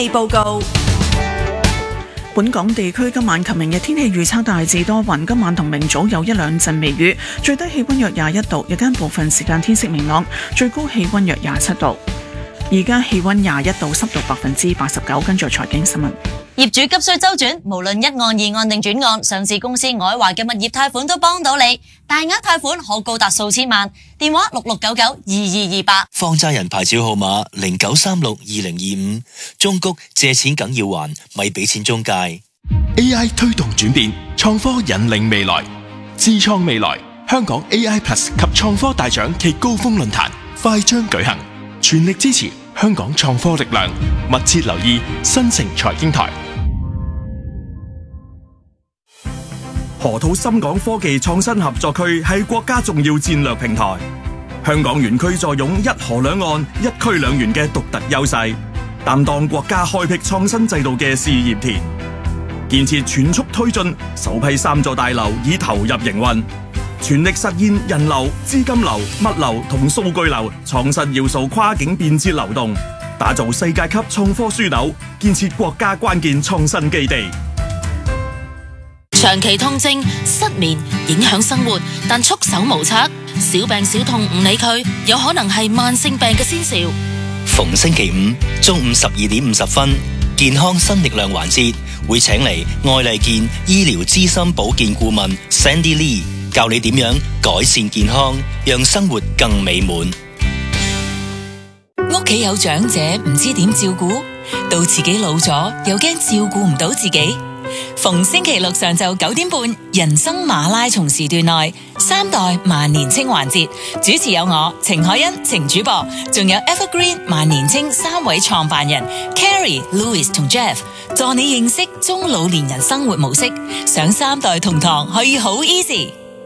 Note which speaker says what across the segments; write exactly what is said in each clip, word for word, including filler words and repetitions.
Speaker 1: 氣報告。
Speaker 2: 本港地區今晚及明日天氣預測大致多雲，今晚同明早有一兩陣微雨，最低氣溫約廿一度，日間部分時間天色明朗，最高氣溫約廿七度。而家氣溫廿一度，濕度百分之八十九。跟住財經新聞。
Speaker 3: 業主急需周轉，無論一案、二案定轉案，上市公司愛華嘅物業貸款都幫到你，大額貸款可高達數千萬。電話六六九九二二二八。
Speaker 4: 放債人牌照號碼零九三六二零二五。中谷借錢梗要還，咪俾錢中介。
Speaker 5: A I 推動轉變，創科引領未來，智創未來。香港 A I Plus 及創科大獎暨高峰論壇快將舉行，全力支持香港創科力量，密切留意新城財經台。
Speaker 6: 河套深港科技創新合作區係國家重要戰略平台，香港園區坐擁一河兩岸、一區兩園嘅獨特優勢，擔當國家開闢創新制度嘅試驗田。建設全速推進，首批三座大樓已投入營運，全力實現人流、資金流、物流同數據流創新要素跨境便捷流動，打造世界級創科樞紐，建設國家關鍵創新基地。
Speaker 7: 長期痛症、失眠影響生活，但束手無策，小病小痛唔理佢，有可能係慢性病嘅先兆。
Speaker 4: 逢星期五中午十二點五十分，健康新力量環節會請嚟愛麗健醫療資深保健顧問 Sandy Lee， 教你點樣改善健康，讓生活更美滿。
Speaker 7: 屋企有長者唔知點照顧，到自己老咗又驚照顧唔到自己。逢星期六上晝九點半，人生馬拉松時段內三代萬年青環節，主持有我程海欣、程主播，仲有 Evergreen 萬年青三位創辦人 Carrie、Louis 同 Jeff， 助你認識中老年人生活模式，上三代同堂可以好 easy。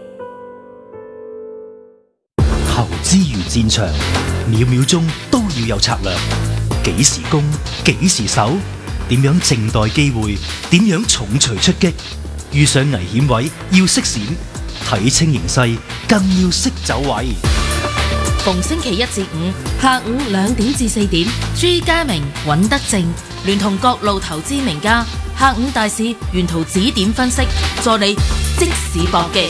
Speaker 8: 投資如戰場，秒秒鐘都要有策略，幾時攻，幾時守，點樣靜待機會，點樣重錘出擊，遇上危險位要識閃，睇清形勢更要識走位。
Speaker 9: 逢星期一至五下午兩點至四點，朱家明、尹德正聯同各路投資名家，下午大市沿途指點分析，助你即時搏擊。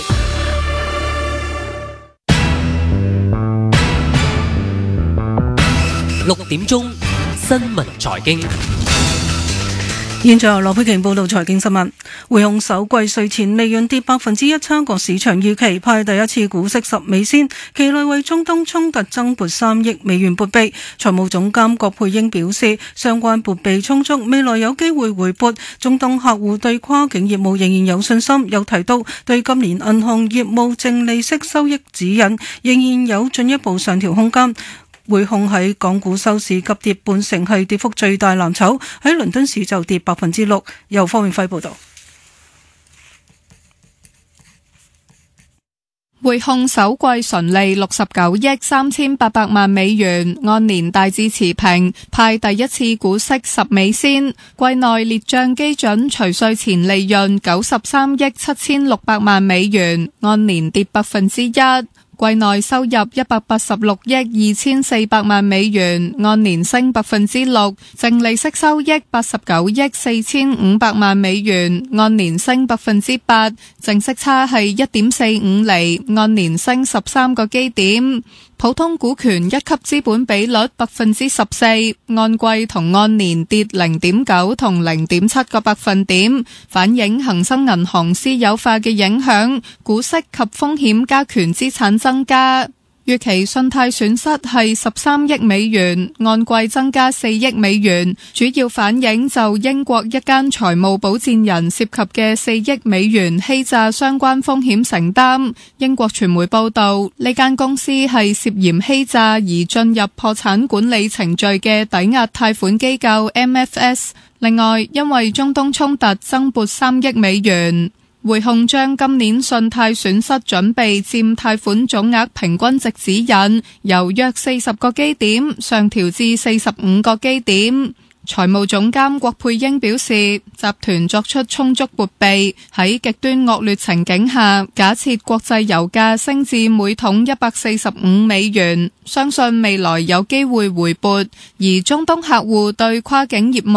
Speaker 10: 六點鐘新聞財經。
Speaker 2: 現在由羅佩瓊報道財經新聞。匯控首季稅前利潤跌百分之一，超過市場預期，派第一次股息十美仙，期內為中東衝突增撥三億美元撥備。財務總監郭佩英表示，相關撥備充足，未來有機會回撥。中東客戶對跨境業務仍然有信心，又提到對今年銀行業務淨利息收益指引仍然有進一步上調空間。匯控喺港股收市急跌半成，係跌幅最大藍籌，喺倫敦市就跌百分之六。由方永輝報道。
Speaker 11: 匯控首季純利六十九億三千八百萬美元，按年大致持平，派第一次股息十美仙。季內列賬基準除稅前利潤九十三億七千六百萬美元，按年跌百分之一。季內收入一百八十六億二千四百萬美元，按年升百分之六，淨利息收益八十九億四千五百萬美元，按年升百分之八，淨息差係一點四五厘，按年升十三個基點。普通股權一級資本比率百分之十四，按季同按年跌零點九同零點七個百分點，反映恒生銀行私有化嘅影響，股息及風險加權資產增加。預期信貸損失係十三億美元，按季增加四億美元，主要反映就英國一間財務保薦人涉及嘅四億美元欺詐相關風險承擔。英國傳媒報道，呢間公司係涉嫌欺詐而進入破產管理程序嘅抵押貸款機構 M F S。另外，因為中東衝突增撥三億美元。匯控將今年信貸損失準備佔貸款總額平均值指引由約四十個基點上調至四十五個基點。財務總監郭佩英表示，集團作出充足撥備，喺極端惡劣情景下，假設國際油價升至每桶一百四十五美元，相信未來有機會回撥，而中東客戶對跨境業務